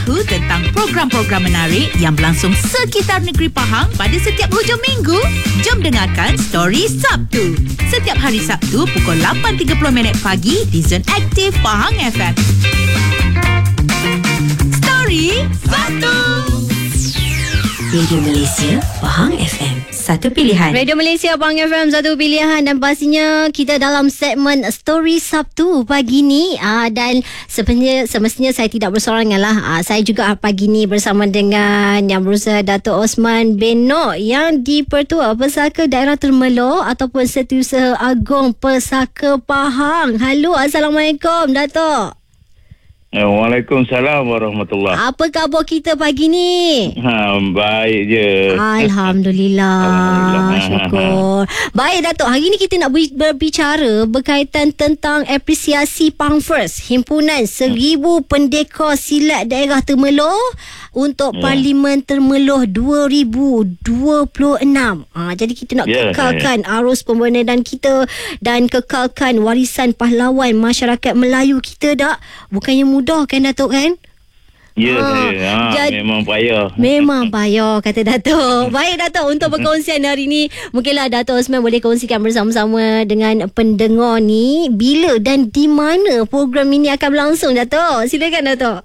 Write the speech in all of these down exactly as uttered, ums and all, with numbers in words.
tahu tentang program-program menarik yang berlangsung sekitar negeri Pahang pada setiap hujung minggu? Jom dengarkan Story Sabtu. Setiap hari Sabtu pukul lapan tiga puluh minit pagi di Zon Aktif Pahang F M. Story Sabtu. Radio Malaysia Pahang F M, satu pilihan. Radio Malaysia Pahang F M, satu pilihan. Dan pastinya kita dalam segmen Story Sabtu pagi ni. Aa, Dan sebenarnya semestinya saya tidak bersorangan lah. Aa, Saya juga pagi ni bersama dengan Yang Berusaha Dato' Osman bin Noor, yang di-Pertua Pesaka Daerah Temerloh ataupun Setiausaha Agong Pesaka Pahang. Halo, Assalamualaikum Dato'. Waalaikumsalam warahmatullahi. Apa khabar kita pagi ni? Ha, baik je. Alhamdulillah. Alhamdulillah. Syukur. Baik Datuk, hari ni kita nak berbicara berkaitan tentang apresiasi Pahang First, himpunan seribu pendekar silat daerah Temerloh untuk yeah. Parlimen Temerloh dua ribu dua puluh enam. Ha, jadi kita nak yeah, kekalkan yeah. arus pembenaran kita dan kekalkan warisan pahlawan masyarakat Melayu kita dak. Bukannya mudah kan Datuk kan? Ya, ha, ha, jad- memang payah. Memang payah kata Datuk. Baik Datuk, untuk perkongsian hari ni, mungkinlah Datuk Osman boleh kongsikan bersama-sama dengan pendengar ni bila dan di mana program ini akan berlangsung Datuk. Silakan Datuk.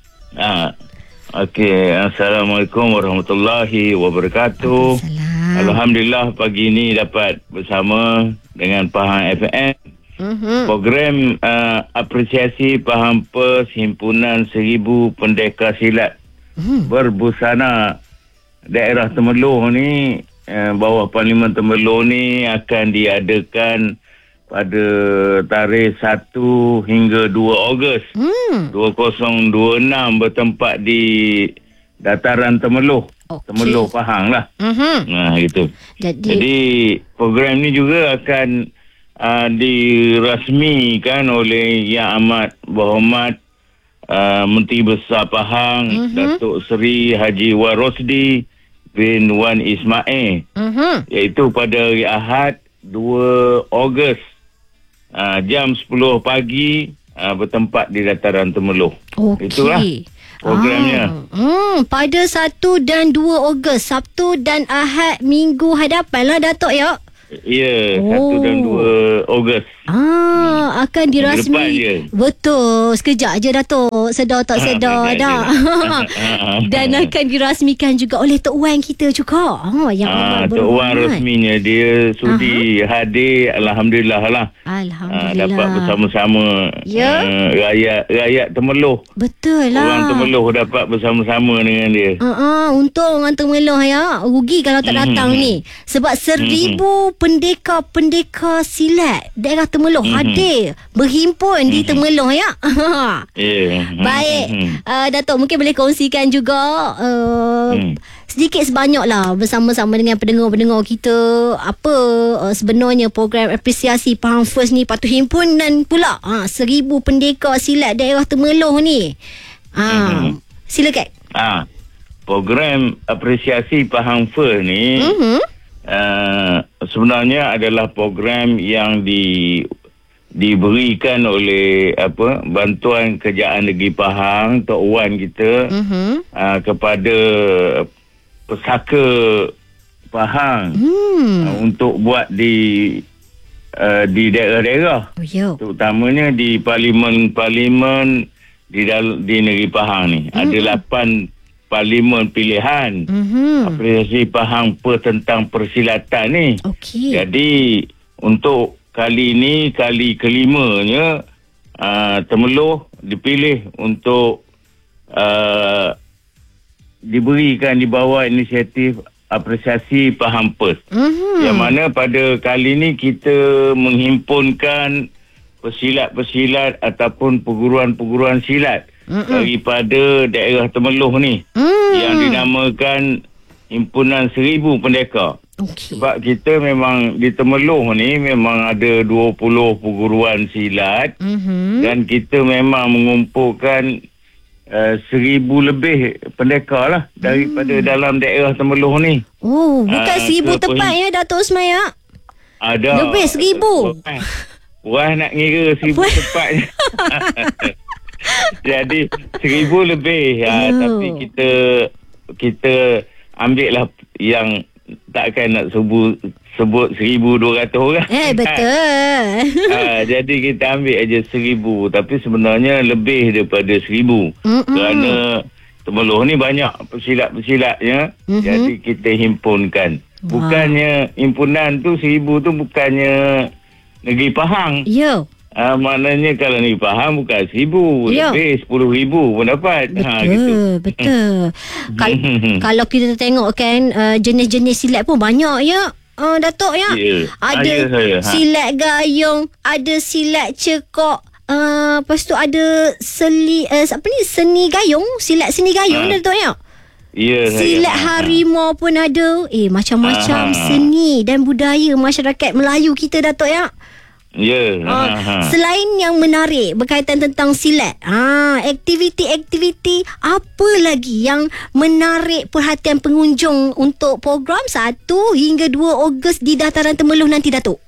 Ha, Okey, Assalamualaikum warahmatullahi wabarakatuh. Alhamdulillah pagi ni dapat bersama dengan Pahang F M. Uh-huh. Program uh, apresiasi Pahang First himpunan seribu pendekar silat uh-huh. berbusana daerah Temerloh ni, uh, bawah Parlimen Temerloh ni akan diadakan pada tarikh satu hingga dua Ogos hmm. dua ribu dua puluh enam, bertempat di dataran Temerloh. Okay. Temerloh Pahang lah. Uh-huh. Nah, gitu. Jadi, Jadi program ni juga akan Uh, dirasmikan oleh Yang Amat Berhormat uh, Menteri Besar Pahang, uh-huh. Datuk Seri Haji Wan Rosdi bin Wan Ismail, uh-huh. iaitu pada hari Ahad dua Ogos uh, jam sepuluh pagi uh, bertempat di dataran Temerloh. Okay. Itulah programnya. Ah, hmm, pada satu dan dua Ogos, Sabtu dan Ahad minggu hadapan lah Datuk ya. Ya, oh. satu dan dua Ogos. Ah, akan dirasmi. Betul. Sekejap je Datuk. Sedar tak sedar dah. Dan akan dirasmikan juga oleh Tok Wan kita juga. Oh, yang ah, Tok Wan resminya dia sudi Aha. hadir. Alhamdulillah lah. Alhamdulillah. Ah, dapat bersama-sama ya? uh, rakyat rakyat Temerloh. Betul lah. Orang Temerloh dapat bersama-sama dengan dia. Ah, uh-uh, untung orang Temerloh ya. Rugi kalau tak datang mm-hmm. ni. Sebab seribu mm-hmm. pendekar-pendekar silat daerah Temerloh mm-hmm. hadir berhimpun mm-hmm. di Temerloh ya. yeah. Baik uh, Datuk, mungkin boleh kongsikan juga uh, mm. sedikit sebanyak lah bersama-sama dengan pendengar-pendengar kita, apa uh, sebenarnya program apresiasi Pahang First ni patut himpunan pula ha, seribu pendekar silat daerah Temerloh ni. Ha, mm-hmm. Silakan. Ah, program apresiasi Pahang First ni mm-hmm. Uh, sebenarnya adalah program yang di diberikan oleh apa Bantuan Kerajaan Negeri Pahang, Tok Wan kita uh-huh. uh, kepada pesaka Pahang hmm. uh, untuk buat di uh, di daerah-daerah, oh, yo. terutamanya di parlimen-parlimen di dal- di negeri Pahang ni. Uh-huh. Ada lapan parlimen pilihan mm-hmm. apresiasi Pahang First tentang persilatan ni. Okay. Jadi untuk kali ni, kali kelimanya, uh, Temerloh dipilih untuk uh, diberikan di bawah inisiatif apresiasi Pahang First. Mm-hmm. Yang mana pada kali ni kita menghimpunkan pesilat-pesilat ataupun perguruan-perguruan silat Mm-mm. daripada daerah Temerloh ni mm. yang dinamakan Himpunan Seribu Pendekar. Okay. Sebab kita memang di Temerloh ni memang ada dua puluh perguruan silat mm-hmm. dan kita memang mengumpulkan uh, seribu lebih pendekar lah daripada mm. dalam daerah Temerloh ni. Oh, bukan uh, seribu tepat ya Datuk Osman ya? Ada. Lebih seribu. Wah, nak ngira seribu tepat. Jadi seribu lebih ha, Oh. tapi kita kita ambil lah yang takkan nak sebut sebut seribu dua ratus orang. Eh, betul. ha, jadi kita ambil aja seribu, tapi sebenarnya lebih daripada seribu. Mm-mm. Kerana Temeloh ni banyak pesilat-pesilatnya, Mhm. jadi kita himpunkan. Bukannya himpunan tu seribu tu bukannya Negeri Pahang. Ya. Ah, maknanya kalau ni Pahang bukan seribu, Ya. lebih sepuluh ribu pun dapat. Betul, Ha, gitu. betul. Kal- kalau kita tengok kan uh, jenis-jenis silat pun banyak ya. Uh, Datuk ya. Ya. Ada Ah, ya, saya. Ha. silat gayung, ada silat cekok. Uh, lepas tu ada seli uh, apa ni seni gayung, silat seni gayung Ha. Datuk ya. Ya, saya. Silat Ha, ha. harimau pun ada. Eh macam-macam Ah. seni dan budaya masyarakat Melayu kita Datuk ya. Ya. Ha, Ah, ha. selain yang menarik berkaitan tentang silat, ah, aktiviti-aktiviti apa lagi yang menarik perhatian pengunjung untuk program satu hingga dua Ogos di Dataran Temeloh nanti Datuk?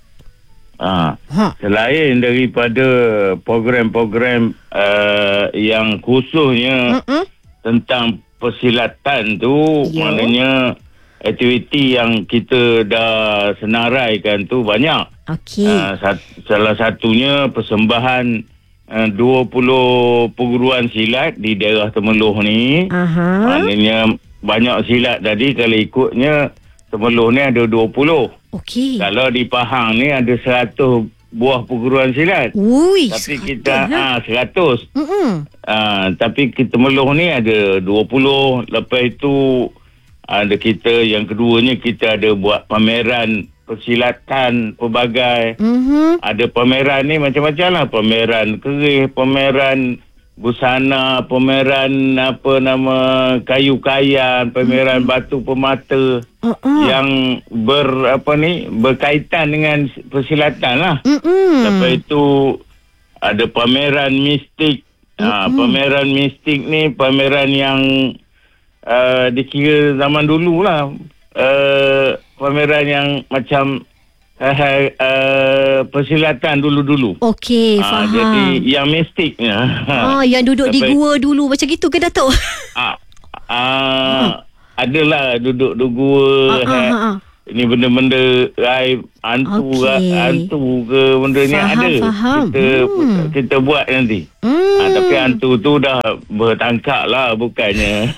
Ha. Ha. Selain daripada program-program uh, yang khususnya Mm-mm. tentang persilatan tu, Ya. maknanya aktiviti yang kita dah senaraikan tu banyak. Okey. Uh, sat- salah satunya persembahan uh, dua puluh perguruan silat di daerah Temeloh ni. Aha. Maknanya banyak silat tadi, kalau ikutnya Temeloh ni ada dua puluh. Okey. Kalau di Pahang ni ada seratus buah perguruan silat. Ui, Tapi seratus, kita ha? ah seratus. Mm-mm. Ah, tapi kita Temeloh ni ada dua puluh. Lepas itu ada kita yang keduanya kita ada buat pameran persilatan pelbagai. Mhm. Ada pameran ni macam-macam lah. Pameran kerih, pameran busana, pameran apa nama kayu-kayan, pameran batu permata Uh-uh. yang ber apa ni berkaitan dengan persilatan lah. Mm-mm. Lepas itu ada pameran mistik. Ha, pameran mistik ni pameran yang uh, dikira zaman dulu lah. Uh, pameran yang macam uh, uh, persilatan dulu-dulu. Okey, Ah, faham. jadi yang mistiknya. Ah, yang duduk di Sampai- gua dulu macam gitu ke Datuk? Ah, ah, adalah duduk di gua. Ah, ah, eh, ah, ah. Ini benda-benda raib, hantu, Okey. hantu ke benda ni Faham, ada. faham. Kita Hmm. kita buat nanti. Hmm. Ah, tapi hantu tu dah bertangkap lah, bukannya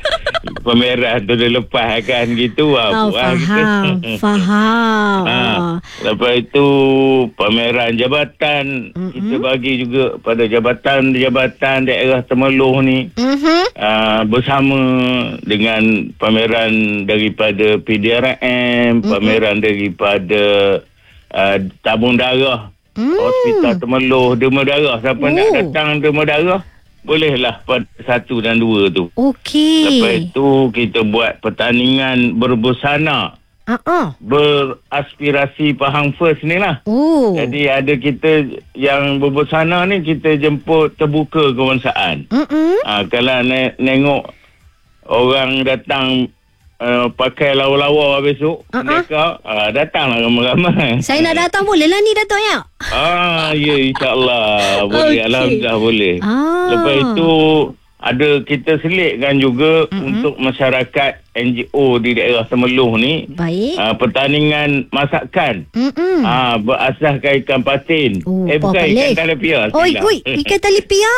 pameran tu dia lepaskan gitu lah. Oh, Buat faham, gitu. faham. Ah, lepas itu pameran jabatan. Mm-mm. Kita bagi juga pada jabatan-jabatan daerah Temeloh ni. Mhm. Uh, bersama dengan pameran daripada P D R M, pameran daripada uh, tabung darah, Mm. Hospital Temeloh, derma darah. Siapa Oh. nak datang derma darah, bolehlah pada satu dan dua tu. Okey. Lepas itu kita buat pertandingan berbusana, Ah ah. beraspirasi Pahang First ni lah. Oh. Jadi ada kita yang berbusana ni, kita jemput terbuka kebangsaan. Mm-mm. Ha, kalau ne- nengok orang datang uh, pakai lawa-lawa besok, Uh-uh. mereka uh, datanglah ramai-ramai. Saya nak datang boleh lah ni Datuk ya? Ah, ya, insyaAllah. Boleh, Okey. Alhamdulillah boleh. Ah. Lepas itu, ada kita selitkan juga Mm-mm. untuk masyarakat N G O di daerah Temeloh ni. Baik. Uh, pertandingan masakan. Mm-mm. Ah, berasaskan ikan patin. Oh, eh, bukan boleh. ikan talapia. Oi, silap. oi, ikan talipia.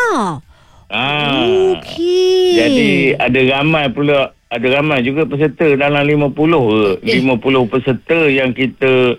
Ah. Okey. Jadi ada ramai pula, ada ramai juga peserta, dalam lima puluh ke. Eh. lima puluh peserta yang kita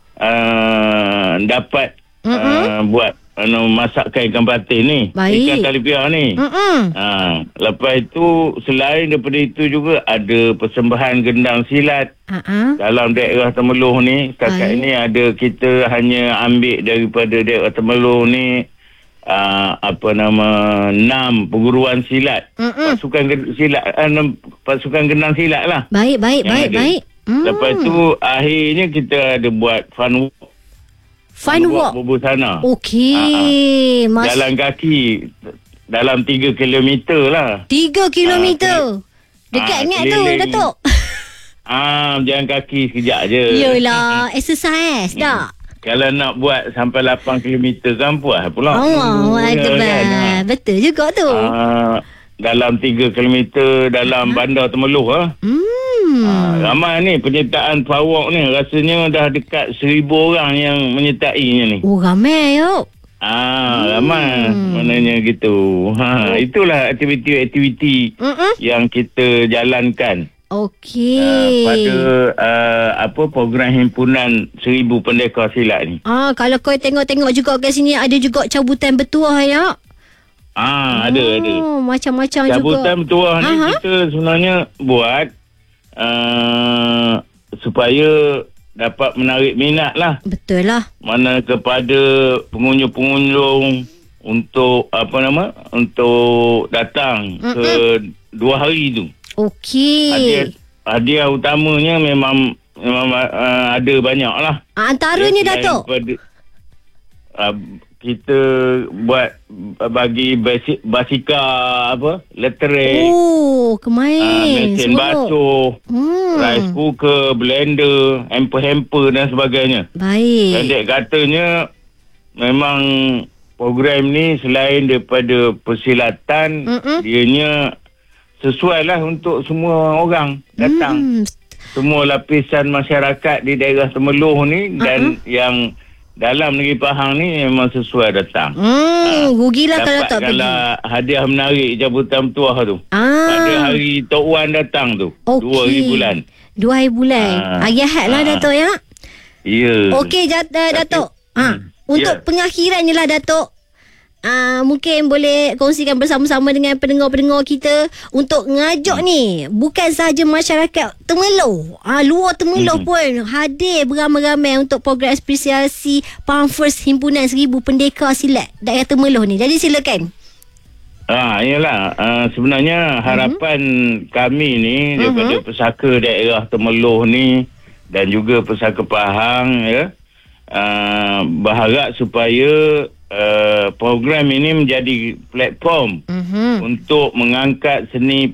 uh, dapat uh, buat uh, masakkan ikan patin ni. Baik. Ikan talipia ni. Mm-mm. Ha, lepas itu selain daripada itu juga ada persembahan gendang silat Ah ah. dalam daerah Temeloh ni. Setakat Baik. ini ada, kita hanya ambil daripada daerah Temeloh ni uh, apa nama enam perguruan silat. Mm-mm. Pasukan gen- silat uh, enam pasukan gendang silat lah. Baik, baik, yang baik, ada. baik. Hmm. Lepas tu akhirnya kita ada buat fun walk. Fun walk. Berbusana. Okey. Mas Jalan kaki dalam tiga kilometer lah. tiga kilometer. Ah, Dekat ah, ingat tu keliling. Datuk. Ah, jalan kaki sekejap je. Yelah, exercise dah. kalau nak buat sampai lapan kilometer kan puas pula. Oh, ya, kan? Ha. Betul juga tu. Uh, dalam tiga kilometer dalam uh-huh. bandar Temeloh. Ha. Hmm. Uh, ramai ni penyertaan Pawak ni. Rasanya dah dekat seribu orang yang menyertainya ni. Oh, ramai yuk. Ah, hmm. ramai maknanya gitu. Ha, oh. Itulah aktiviti-aktiviti uh-uh. yang kita jalankan. Okey. Uh, pada uh, apa program himpunan Seribu Pendekar Silat ni. Ah, kalau kau tengok-tengok juga kat sini ada juga cabutan bertuah ya. Ah, ada oh, ada. Macam-macam juga. Cabutan bertuah ni Aha. kita sebenarnya buat uh, supaya dapat menarik minat lah. Betul lah. Mana kepada pengunjung-pengunjung untuk apa nama? Untuk datang Mm-mm. ke dua hari tu. Okey. Hadiah, hadiah utamanya memang memang uh, ada banyak lah. Antaranya Datuk. Pada, uh, kita buat bagi basic, basikal apa? Letterek. Oh, kemain. Uh, mesin basuh. Hmm. Rice cooker, blender, hamper-hamper dan sebagainya. Baik. Pendek katanya memang program ni selain daripada persilatan, Mm-mm. dianya sesuai lah untuk semua orang datang. Mm. Semua lapisan masyarakat di daerah Temeloh ni dan uh-huh. yang dalam negeri Pahang ni memang sesuai datang. Hmm, rugilah kalau tak pergi. Dapatkanlah hadiah menarik cabutan bertuah tu. Ah. Pada hari Tok Wan datang tu. Okay. Dua hari bulan. Dua hari bulan. Ah. Hari Ahad lah ah. Datuk ya. Ya. Okey Datuk. Ha. Hmm. Untuk ya. pengakhirannya lah Datuk. Uh, mungkin boleh kongsikan bersama-sama dengan pendengar-pendengar kita untuk ngajuk hmm. ni bukan sahaja masyarakat Temeloh, uh, luar Temeloh hmm. pun hadir beramai-ramai untuk program apresiasi Pahang First Himpunan Seribu Pendekar Silat daerah Temeloh ni. Jadi silakan. Ah, iyalah. Uh, sebenarnya harapan uh-huh. kami ni daripada uh-huh. pesaka daerah Temeloh ni dan juga pesaka Pahang ya, uh, berharap supaya Uh, program ini menjadi platform uh-huh. untuk mengangkat seni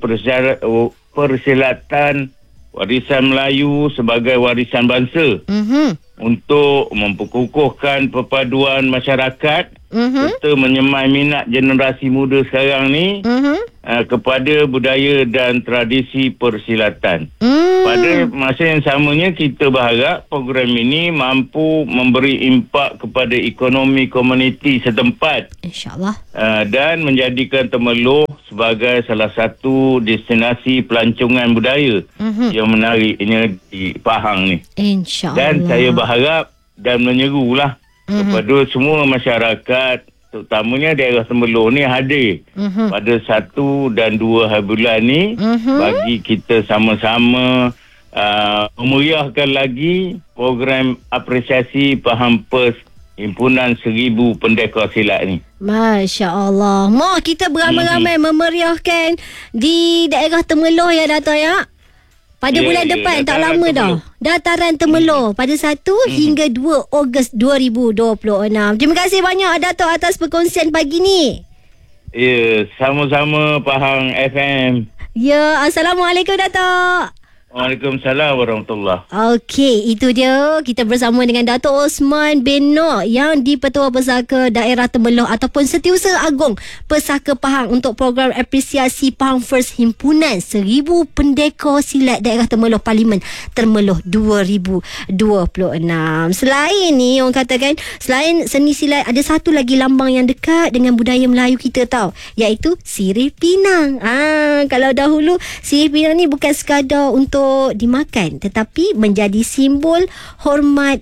persilatan warisan Melayu sebagai warisan bangsa uh-huh. untuk memperkukuhkan perpaduan masyarakat uh-huh. serta menyemai minat generasi muda sekarang ni uh-huh. uh, kepada budaya dan tradisi persilatan. Uh-huh. Pada masa yang samanya kita berharap program ini mampu memberi impak kepada ekonomi komuniti setempat. InsyaAllah. Uh, dan menjadikan Temeloh sebagai salah satu destinasi pelancongan budaya uh-huh. yang menariknya di Pahang ni. InsyaAllah. Dan saya berharap dan menyerulah uh-huh. kepada semua masyarakat terutamanya daerah Temeloh ni hadir uh-huh. pada satu dan dua hari bulan ni uh-huh. bagi kita sama-sama uh, memeriahkan lagi program apresiasi Pahang First Himpunan Seribu Pendekar Silat ni. Masya Allah. Mak kita beramai-ramai uh-huh. memeriahkan di daerah Temeloh ya Dato' ya. Pada yeah, bulan yeah, depan tak lama Temeloh. dah. Dataran Temeloh hmm. pada satu hmm. hingga dua Ogos dua ribu dua puluh enam. Terima kasih banyak Datuk atas perkongsian pagi ni. Ya, yeah, sama-sama Pahang F M. Ya, yeah, Assalamualaikum Datuk. Waalaikumsalam warahmatullahi. Okey, itu dia kita bersama dengan Datuk Osman bin Noor yang di-Petua Pesaka Daerah Temeloh ataupun Setiausaha Agong Pesaka Pahang untuk program apresiasi Pahang First Himpunan Seribu Pendekar Silat Daerah Temeloh Parlimen Temeloh dua ribu dua puluh enam. Selain ni orang katakan selain seni silat ada satu lagi lambang yang dekat dengan budaya Melayu kita tau, iaitu sirih pinang. Ah, kalau dahulu sirih pinang ni bukan sekadar untuk dimakan tetapi menjadi simbol hormat,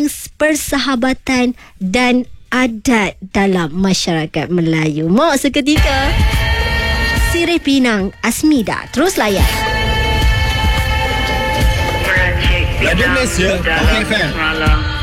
persahabatan dan adat dalam masyarakat Melayu. Mak seketika sirih pinang Asmida terus layan. Radio Malaysia Pahang F M.